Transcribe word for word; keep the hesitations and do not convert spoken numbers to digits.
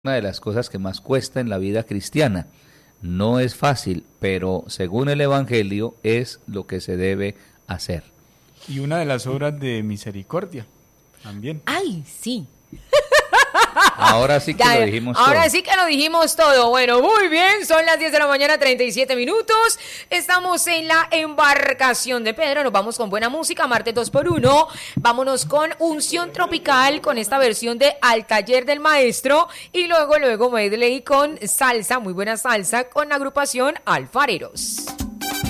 una de las cosas que más cuesta en la vida cristiana. No es fácil, pero según el Evangelio es lo que se debe hacer. Y una de las obras de misericordia también. Ay, sí. Ahora sí que Ya, lo dijimos ahora todo. sí que lo dijimos todo. Bueno, muy bien, son las diez de la mañana, treinta y siete minutos. Estamos en la embarcación de Pedro. Nos vamos con buena música, martes dos por uno. Vámonos con Unción Tropical, con esta versión de Al Taller del Maestro. Y luego, luego medley con salsa, muy buena salsa, con la agrupación Alfareros.